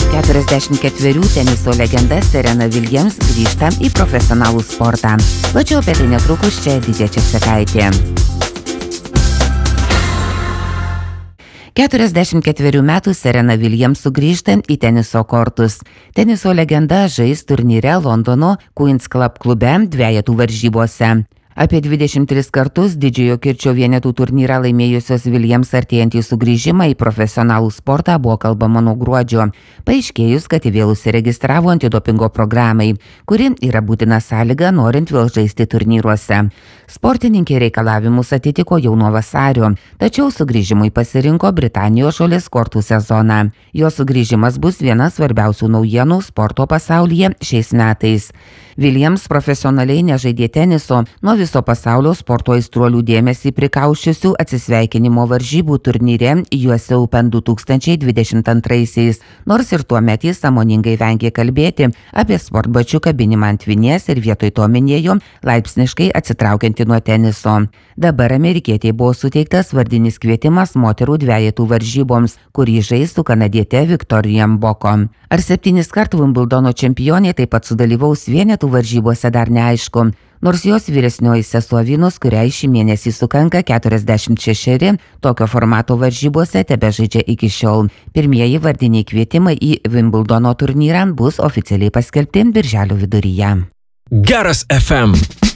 44 teniso legenda Serena Williams grįžta į profesionalų sportą. Plačiau apie tai netrukus, čia Edita Česakaitė. 44 metų Serena Williams sugrįžta į teniso kortus. Teniso legenda žais turnyre Londono Queen's Club klube dvejetų varžybose. Apie 23 kartus didžiojo kirčio vienetų turnyrą laimėjusios Williams artėjantį sugrįžimą į profesionalų sportą buvo kalbama nuo gruodžio, paaiškėjus, kad vėl užsiregistravo antidopingo programai, kuri yra būtina sąlyga norint vėl žaisti turnyruose. Sportininkė reikalavimus atitiko jau nuo vasario, tačiau sugrįžimui pasirinko Britanijos žolės kortų sezoną. Jo sugrįžimas bus viena svarbiausių naujienų sporto pasaulyje šiais metais. Williams profesionaliai nežaidė teniso nuo viso pasaulio sporto aistruolių dėmesį prikaušiusių atsisveikinimo varžybų turnyre US Open 2022, nors ir tuo metu jis sąmoningai vengė kalbėti apie sportbačių kabinimą ant vinies ir vietoj to minėjo laipsniškai atsitraukianti nuo teniso. Dabar amerikietei buvo suteiktas vardinis kvietimas moterų dvejetų varžyboms, kurį žais su kanadiete Victoria Mboko. Ar 7 kartų Wimbledono čempionė taip pat sudalyvaus vienetų varžybose dar neaišku. Nors jos vyresnioji sesuo Venus, kuriai šį mėnesį sukanka 46, tokio formato varžybose tebežaidžia iki šiol. Pirmieji vardiniai kvietimai į Wimbledono turnyrą bus oficialiai paskelbti birželio viduryje. Geras FM.